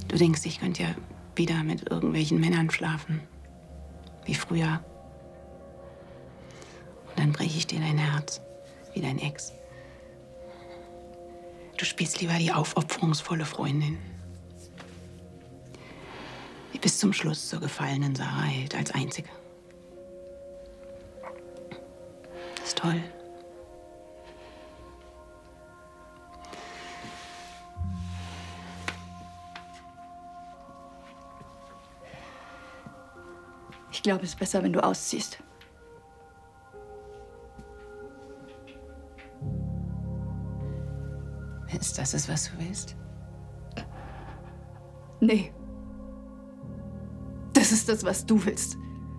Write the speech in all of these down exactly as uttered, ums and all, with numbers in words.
Du denkst, ich könnte ja wieder mit irgendwelchen Männern schlafen. Wie früher. Und dann breche ich dir dein Herz. Wie dein Ex. Du spielst lieber die aufopferungsvolle Freundin. Die bis zum Schluss zur gefallenen Sarah hält, als einzige. Das ist toll. Ich glaube, es ist besser, wenn du ausziehst. Wenn es das ist, was du willst? Nee. Das ist das, was du willst.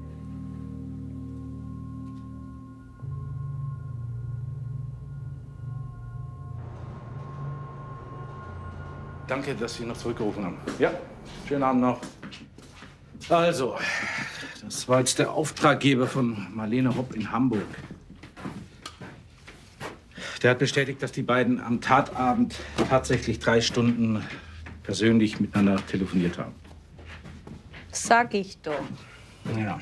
Danke, dass Sie noch zurückgerufen haben. Ja, schönen Abend noch. Also, das war jetzt der Auftraggeber von Marlene Hopp in Hamburg. Der hat bestätigt, dass die beiden am Tatabend tatsächlich drei Stunden persönlich miteinander telefoniert haben. Sag ich doch. Ja.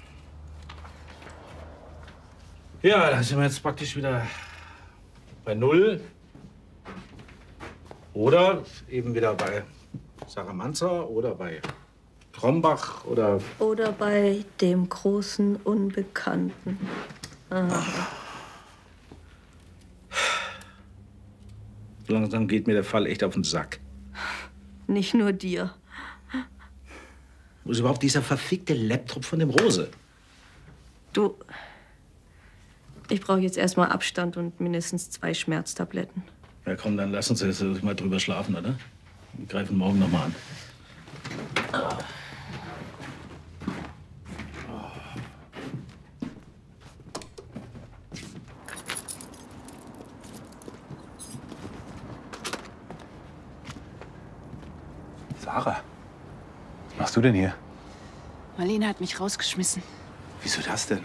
Ja, da sind wir jetzt praktisch wieder bei Null. Oder eben wieder bei Sarah Manzer oder bei Krombach oder... Oder bei dem großen Unbekannten. Aha. Langsam geht mir der Fall echt auf den Sack. Nicht nur dir. Wo ist überhaupt dieser verfickte Laptop von dem Rose? Du, ich brauche jetzt erstmal Abstand und mindestens zwei Schmerztabletten. Ja, komm, dann lass uns jetzt mal drüber schlafen, oder? Wir greifen morgen noch mal an. Sarah, was machst du denn hier? Marlene hat mich rausgeschmissen. Wieso das denn?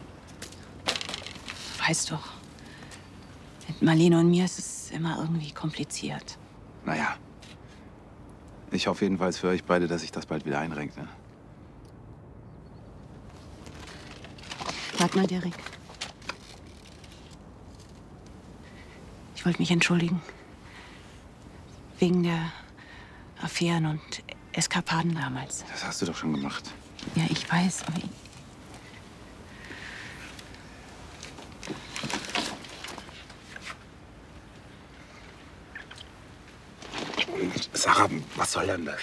Weißt doch, mit Marlene und mir ist es immer irgendwie kompliziert. Naja. Ich hoffe jedenfalls für euch beide, dass sich das bald wieder einrenkt. Ne? Warte mal, Derek. Ich wollte mich entschuldigen. Wegen der Affären und Eskapaden damals. Das hast du doch schon gemacht. Ja, ich weiß, aber ich... Sarah, was soll denn das?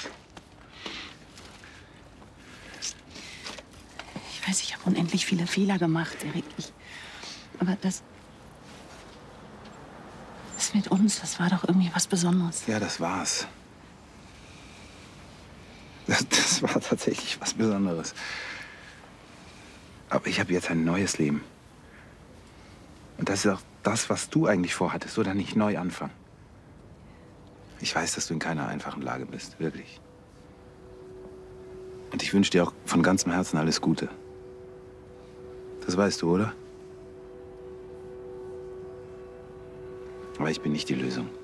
Ich weiß, ich habe unendlich viele Fehler gemacht, Derek. Ich, aber das... Das mit uns, das war doch irgendwie was Besonderes. Ja, das war's. Das, das war tatsächlich was Besonderes. Aber ich habe jetzt ein neues Leben. Und das ist auch das, was du eigentlich vorhattest, oder nicht neu anfangen. Ich weiß, dass du in keiner einfachen Lage bist, wirklich. Und ich wünsche dir auch von ganzem Herzen alles Gute. Das weißt du, oder? Aber ich bin nicht die Lösung.